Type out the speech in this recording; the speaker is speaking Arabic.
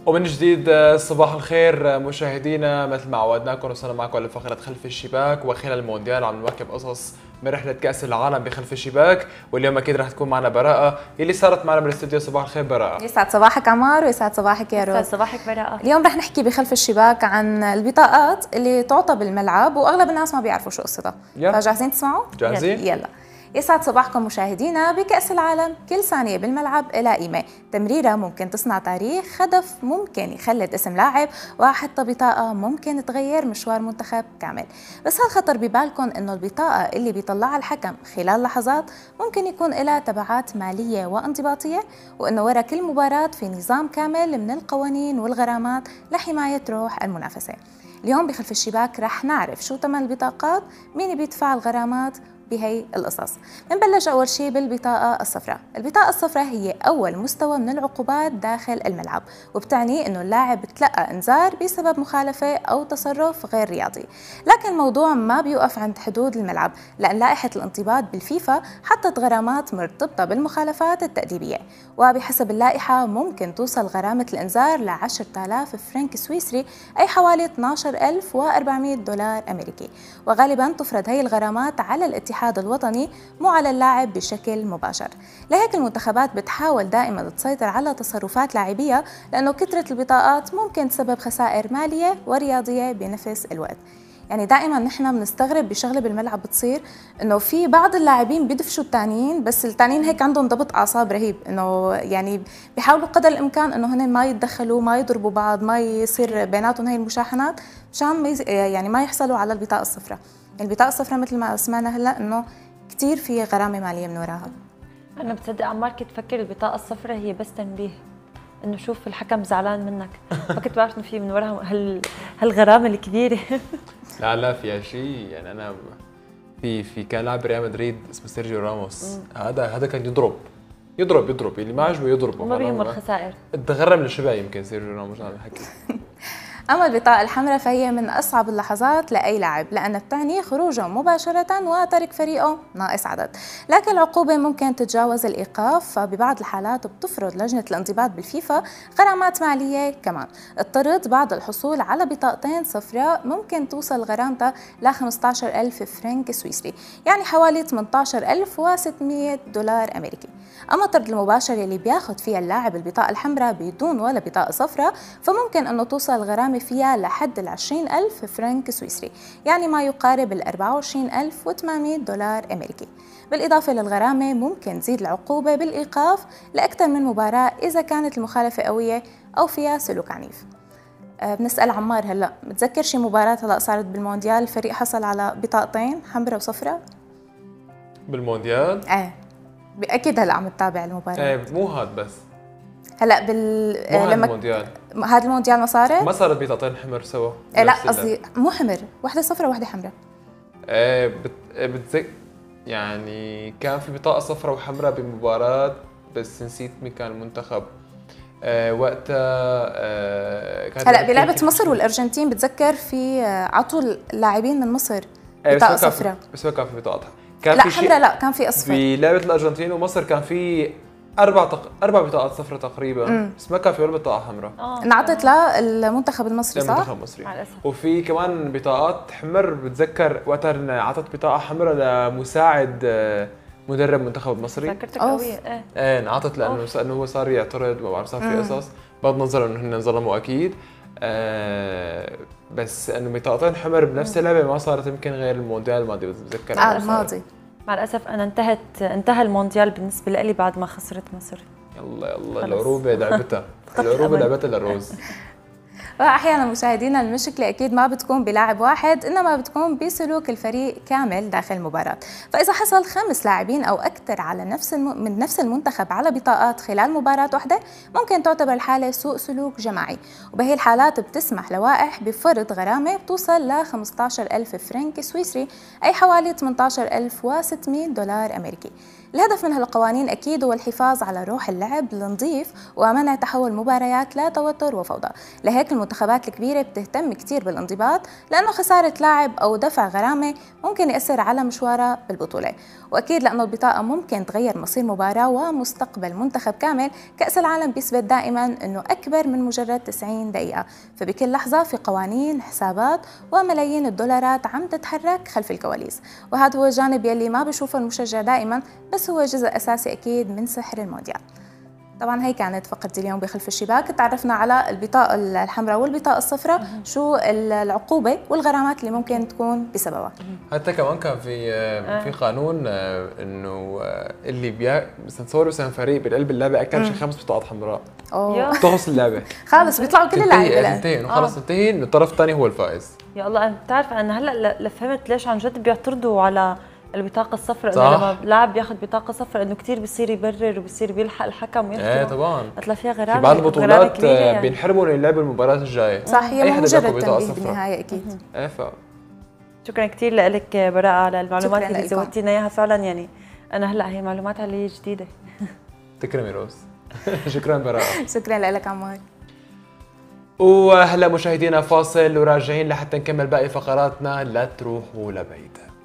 ومن جديد صباح الخير مشاهدينا، مثل ما عودناكم وصلنا معكم لفقرة خلف الشباك. وخلال المونديال عم نواكب قصص من رحلة كأس العالم بخلف الشباك، واليوم أكيد رح تكون معنا براءة اللي صارت معنا بالاستوديو. صباح الخير براءة. يسعد صباحك عمار ويسعد صباحك يا روز. يسعد صباحك براءة. اليوم رح نحكي بخلف الشباك عن البطاقات اللي تعطى بالملعب وأغلب الناس ما بيعرفوا شو قصتها. فجاهزين تسمعوا؟ جاهزين؟ يلا. يسعد صباحكم مشاهدينا. بكأس العالم كل ثانية بالملعب إلى قيمة، تمريرة ممكن تصنع تاريخ، هدف ممكن يخلد اسم لاعب، وحتى بطاقة ممكن تغير مشوار منتخب كامل. بس هل خطر ببالكم إنه البطاقة اللي بيطلعها الحكم خلال لحظات ممكن يكون لها تبعات مالية وانضباطية، وإنه ورا كل مباراة في نظام كامل من القوانين والغرامات لحماية روح المنافسة؟ اليوم بخلف الشباك رح نعرف شو ثمن البطاقات، مين بيدفع الغرامات بهي القصص. بنبلش أول شيء بالبطاقة الصفراء. البطاقة الصفراء هي أول مستوى من العقوبات داخل الملعب، وبتعني إنه اللاعب بتلقى إنذار بسبب مخالفة أو تصرف غير رياضي. لكن الموضوع ما بيوقف عند حدود الملعب، لأن لائحة الانضباط بالفيفا حطت غرامات مرتبطة بالمخالفات التأديبية، وبحسب اللائحة ممكن توصل غرامة الإنذار ل 10,000 فرنك سويسري، أي حوالي 12,400 دولار أمريكي. وغالبا تفرض هي الغرامات على الاتحاد الوطني مو على اللاعب بشكل مباشر. لهيك المنتخبات بتحاول دائما تسيطر على تصرفات لاعبيها، لأنه كثرة البطاقات ممكن تسبب خسائر مالية ورياضية بنفس الوقت. يعني دائما نحن بنستغرب بشغله بالملعب بتصير، انه في بعض اللاعبين بيدفشوا الثانيين، بس الثانيين هيك عندهم ضبط اعصاب رهيب، انه يعني بيحاولوا قدر الامكان انه هن ما يتدخلوا، ما يضربوا بعض، ما يصير بيناتهم هي المشاحنات، مشان يعني ما يحصلوا على البطاقه الصفراء. البطاقه الصفراء مثل ما سمعنا هلا انه كثير في غرامه ماليه من وراها. انا بتصدق عمار كنت فكر البطاقه الصفراء هي بس تنبيه، انه شوف الحكم زعلان منك، ما كنت بعرف انه في من وراها هالغرامه الكبيره. لا فيها شيء. يعني انا في كان لاعب ريال مدريد اسمه سيرجيو راموس، هذا كان يضرب اللي ما عجبه يضربه، وما بيهم الخسائر. تغرم للشباب يمكن سيرجيو راموس على الحكي. أما البطاقة الحمراء فهي من أصعب اللحظات لأي لاعب، لأنها بتعني خروجه مباشرة وترك فريقه ناقص عدد. لكن العقوبة ممكن تتجاوز الإيقاف، فببعض الحالات بتفرض لجنة الانضباط بالفيفا غرامات مالية كمان. اضطرت بعد الحصول على بطاقتين صفراء ممكن توصل غرامتها ل 15,000 فرنك سويسري، يعني حوالي 18,600 دولار أمريكي. أما الطرد المباشر اللي بياخد فيها اللاعب البطاقة الحمراء بدون ولا بطاقة صفراء، فممكن أنه توصل الغرامة فيها لحد 20,000 فرنك سويسري، يعني ما يقارب 24,800 دولار أمريكي. بالإضافة للغرامة ممكن تزيد العقوبة بالإيقاف لأكثر من مباراة إذا كانت المخالفة قوية أو فيها سلوك عنيف. بنسأل عمار هلا، بتذكر شي مباراة هلا صارت بالمونديال الفريق حصل على بطاقتين حمراء وصفراء؟ بالمونديال؟ أكيد هلا عم تتابع المباراة. مو هاد بس هلا مو هذا المونديال. هذا المونديال ما صارت بطاقتين حمر سوا. لا قصدي مو حمر، واحدة صفراء وواحدة حمراء. يعني كان في بطاقة صفراء وحمراء بمباراة، بس نسيت مين كان المنتخب وقتها. هلا بلعبة مصر والأرجنتين بتذكر في عطوا اللاعبين من مصر بطاقة صفراء، بس ما كان في بطاقة لا حمراء، لا كان في أصفر. بلعبة الأرجنتين ومصر كان في أربع بطاقات صفراء تقريبا، بس ما كان في ولا بطاقة حمراء. انعطت للمنتخب المصري صح؟ المنتخب المصري. وفي كمان بطاقات حمر، بتذكر وقتها انعطت بطاقة حمراء لمساعد مدرب منتخب المصري. فكرتك قوية. انعطت لأنه هو صار يعترض، ما بعرف صار في قصص، بغض النظر انه هن ظلموا اكيد. بس انه بطاقتين حمر بنفس اللعبة ما صارت يمكن غير المونديال الماضي، بتذكر الماضي. مع الأسف أنا انتهى المونديال بالنسبة لي بعد ما خسرت مصر. يلا العروبة لعبتها. العروبة لعبتها للروز. وأحيانا مشاهدينا المشكلة أكيد ما بتكون بلاعب واحد، إنما بتكون بسلوك الفريق كامل داخل المباراة. فإذا حصل 5 لاعبين أو أكثر على من نفس المنتخب على بطاقات خلال مباراة واحدة، ممكن تعتبر الحالة سوء سلوك جماعي، وبهي الحالات بتسمح لوائح بفرض غرامة بتوصل ل 15,000 فرنك سويسري، أي حوالي 18,600 دولار أمريكي. الهدف من هالقوانين أكيد هو الحفاظ على روح اللعب النظيف ومنع تحول مباريات لتوتر وفوضى. لهيك المنتخبات الكبيرة بتهتم كتير بالانضباط، لأنه خسارة لاعب أو دفع غرامة ممكن يأثر على مشواره بالبطولة. وأكيد لأنه البطاقة ممكن تغير مصير مباراة ومستقبل منتخب كامل، كأس العالم بيثبت دائما أنه أكبر من مجرد 90 دقيقة، فبكل لحظة في قوانين، حسابات وملايين الدولارات عم تتحرك خلف الكواليس. وهذا هو الجانب يلي ما بيشوفه المشجع دائما، بس هو جزء أساسي أكيد من سحر المونديال. طبعا هي كانت فقرة اليوم بخلف الشباك، تعرفنا على البطاقة الحمراء والبطاقة الصفراء، شو العقوبة والغرامات اللي ممكن تكون بسببها. حتى كمان كان في قانون انه اللي نصور مثلا فريق بالقلب اللعبه اكثر شيء 5 بطاقات حمراء بتخلص اللعبه خالص بيطلعوا كل اللعيبه تنتهي انه خلص تنتهي انه الطرف الثاني هو الفائز. يا الله، بتعرف انا هلا فهمت ليش عن جد بيعترضوا على البطاقة الصفراء، انه لما لاعب بياخذ بطاقة صفراء انه كثير بيصير يبرر وبيصير بيلحق الحكم ويحكي. ايه طبعا، مثلا فيها غرامة في بعض البطولات يعني. بينحرموا من يلعبوا المباراة الجاية. صح، هي مو مجرد تنبيه بالنهاية اكيد. ايه شكرا كثير لك براءة على المعلومات اللي زودتينا اياها، فعلا يعني انا هلا هي معلومات علي جديدة. تكرمي روز. شكرا براءة. شكرا لك عمار. وهلا مشاهدينا فاصل وراجعين لحتى نكمل باقي فقراتنا، لا تروحوا لبعيد.